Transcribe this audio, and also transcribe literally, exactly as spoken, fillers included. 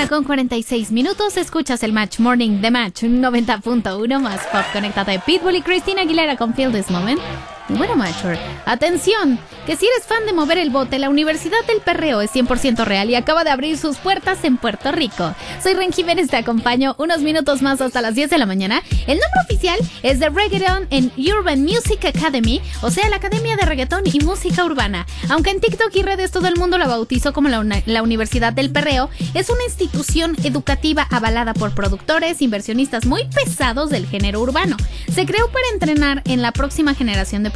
mañana con cuarenta y seis minutos. Escuchas el Match Morning de Match noventa punto uno más pop. Conéctate de Pitbull y Christina Aguilera con Feel This Moment. Y bueno, Matcher, atención, que si eres fan de mover el bote, la Universidad del Perreo es cien por ciento real y acaba de abrir sus puertas en Puerto Rico. Soy Ren Jiménez, te acompaño unos minutos más hasta las diez de la mañana. El nombre oficial es The Reggaeton and Urban Music Academy, o sea, la Academia de Reggaetón y Música Urbana. Aunque en TikTok y redes todo el mundo la bautizó como la, una, la Universidad del Perreo, es una institución educativa avalada por productores, inversionistas muy pesados del género urbano. Se creó para entrenar en la próxima generación de